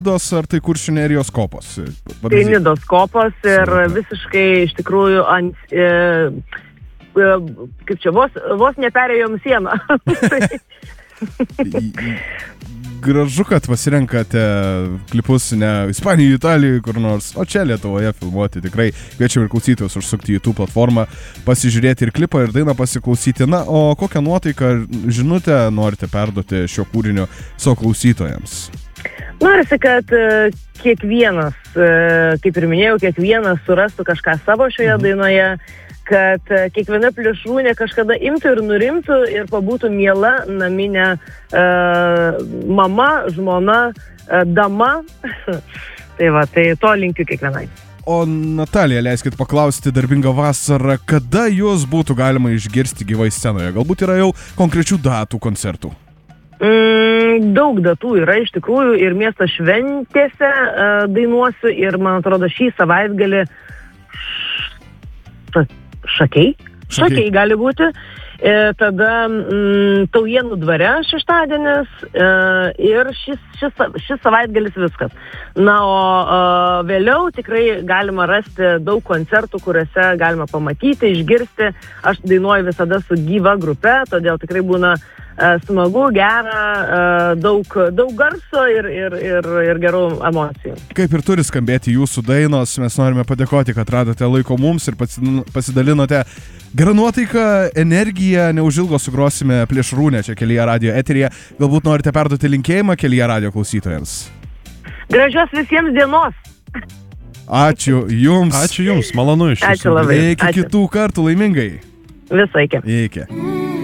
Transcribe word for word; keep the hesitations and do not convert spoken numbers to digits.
Nidos ar tai Kuršių Nerijos kopos? Tai Nidos kopos ir visiškai iš tikrųjų ant, e, e, kaip čia, vos, vos neperėjom sieną. Gražu, kad pasirenkate klipus ne Ispanijoje, Italijoje, kur nors, o čia Lietuvoje filmuoti. Tikrai kviečiam ir klausytojus užsukti į YouTube platformą, pasižiūrėti ir klipą, ir dainą pasiklausyti. Na, o kokią nuotaiką, žinutę norite perduoti šio kūrinio savo klausytojams? Norisi, kad kiekvienas, kaip ir minėjau, kiekvienas surastų kažką savo šioje mhm. dainoje, kad kiekviena plėšrūnė kažkada imtų ir nurimtų ir pabūtų miela naminė e, mama, žmona, e, dama. Tai va, tai to linkiu kiekvienai. O Natalija, leiskit paklausti, darbinga vasara, kada jūs būtų galima išgirsti gyvai scenoje? Galbūt yra jau konkrečių datų koncertų? Mm, daug datų yra iš tikrųjų ir miesto šventėse e, dainuosiu ir man atrodo šį savaitgalį šakiai, šakiai gali būti. E, tada mm, Taujienų dvare šeštadienis e, ir šis, šis, šis savaitgalis viskas. Na, o e, vėliau tikrai galima rasti daug koncertų, kuriuose galima pamatyti, išgirsti. Aš dainuoju visada su gyva grupe, todėl tikrai būna smagu, gera, daug, daug garso ir, ir, ir, ir gerų emocijų. Kaip ir turi skambėti jūsų dainos, mes norime padėkoti, kad radote laiko mums ir pasidalinote gerą nuotaiką, energiją. Neužilgo sugrosime Plėšrūnę čia Kelyje radijo eteryje. Galbūt norite perduoti linkėjimą Kelyje radijo klausytojams? Gražios visiems dienos! Ačiū jums! Ačiū jums, malonu iš jūsų. Ačiū labai. Iki Ačiū. Kitų kartų, laimingai! Visai iki. Iki.